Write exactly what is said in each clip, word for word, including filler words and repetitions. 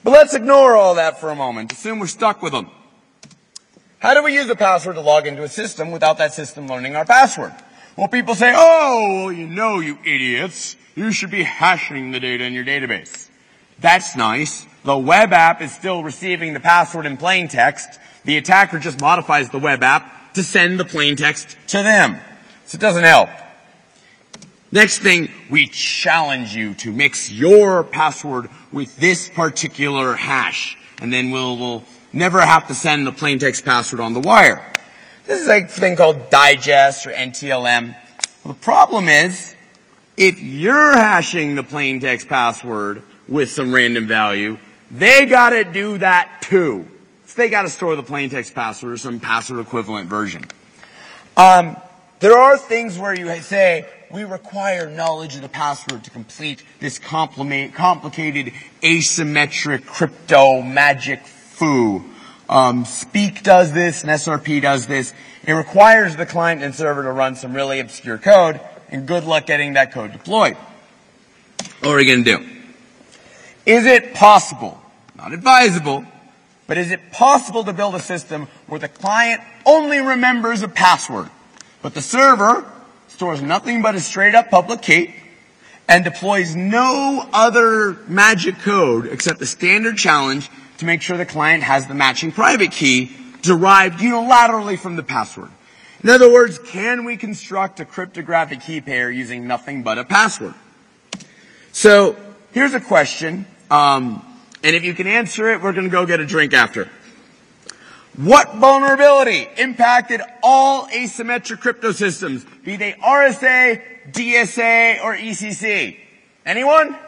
But let's ignore all that for a moment. Assume we're stuck with them. How do we use a password to log into a system without that system learning our password? Well, people say, oh, well, you know, you idiots, you should be hashing the data in your database. That's nice. The web app is still receiving the password in plain text. The attacker just modifies the web app to send the plain text to them. So it doesn't help. Next thing, we challenge you to mix your password with this particular hash. And then we'll, we'll never have to send the plain text password on the wire. This is a thing called digest or N T L M. Well, the problem is, if you're hashing the plain text password with some random value, they gotta do that too. So they gotta store the plain text password or some password equivalent version. Um, there are things where you say, we require knowledge of the password to complete this complicated asymmetric crypto magic foo. Um, Speak does this and S R P does this. It requires the client and server to run some really obscure code, and good luck getting that code deployed. What are we going to do? Is it possible, not advisable, but is it possible to build a system where the client only remembers a password, but the server stores nothing but a straight up public key and deploys no other magic code except the standard challenge to make sure the client has the matching private key derived unilaterally from the password? In other words, can we construct a cryptographic key pair using nothing but a password? So here's a question, um, and if you can answer it, we're going to go get a drink after. What vulnerability impacted all asymmetric crypto systems, be they R S A, D S A, or E C C? Anyone?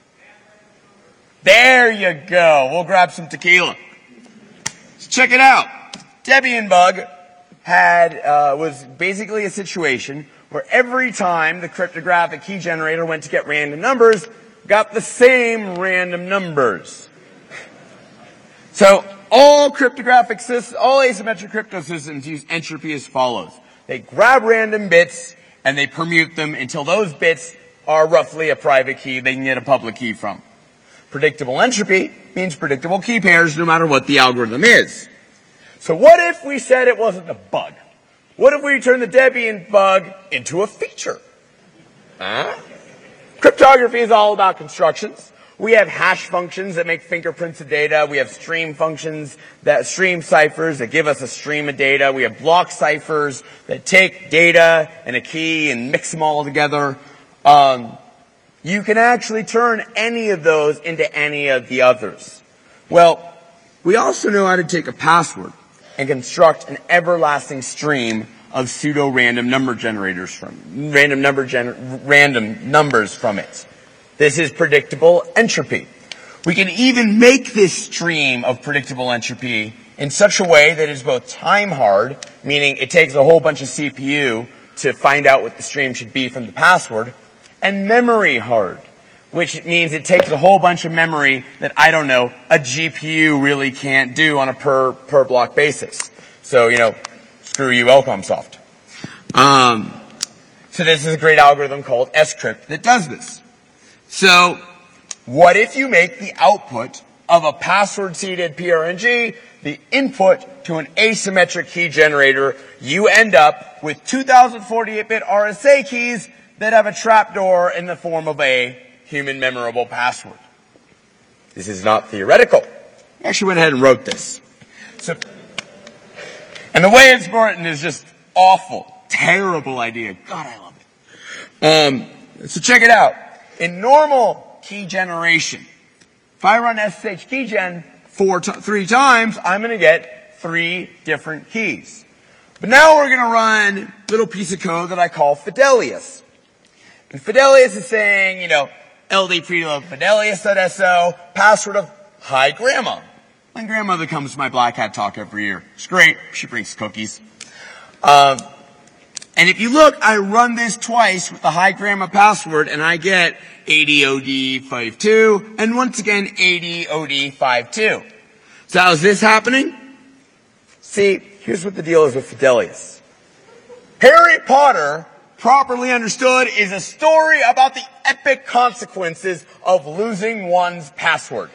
There you go. We'll grab some tequila. So check it out. Debian bug had uh, was basically a situation where every time the cryptographic key generator went to get random numbers, got the same random numbers. So all cryptographic systems, all asymmetric crypto systems use entropy as follows. They grab random bits and they permute them until those bits are roughly a private key they can get a public key from. Predictable entropy means predictable key pairs no matter what the algorithm is. So what if we said it wasn't a bug? What if we turned the Debian bug into a feature? Huh? Cryptography is all about constructions. We have hash functions that make fingerprints of data. We have stream functions that stream ciphers that give us a stream of data. We have block ciphers that take data and a key and mix them all together. Um, you can actually turn any of those into any of the others. Well, we also know how to take a password and construct an everlasting stream of pseudo-random number generators from random number gener- random numbers from it. This is predictable entropy. We can even make this stream of predictable entropy in such a way that is both time hard, meaning it takes a whole bunch of C P U to find out what the stream should be from the password, and memory hard, which means it takes a whole bunch of memory that, I don't know, a G P U really can't do on a per, per block basis. So, you know, screw you, Elcomsoft. Um, so this is a great algorithm called scrypt that does this. So, what if you make the output of a password-seeded P R N G the input to an asymmetric key generator? You end up with two thousand forty-eight bit R S A keys that have a trapdoor in the form of a human memorable password. This is not theoretical. I actually went ahead and wrote this. So, and the way it's written is just awful, terrible idea. God, I love it. Um, so check it out. In normal key generation, if I run S S H keygen four t- three times, I'm going to get three different keys. But now we're going to run a little piece of code that I call Fidelius. And Fidelius is saying, you know, L D preload Fidelius.so, password of hi grandma. My grandmother comes to my Black Hat talk every year. It's great. She brings cookies. Um, and if you look, I run this twice with the hi grandma password, and I get A D O D fifty-two, and once again, A D O D fifty-two. So how is this happening? See, here's what the deal is with Fidelius. Harry Potter, properly understood, is a story about the epic consequences of losing one's password.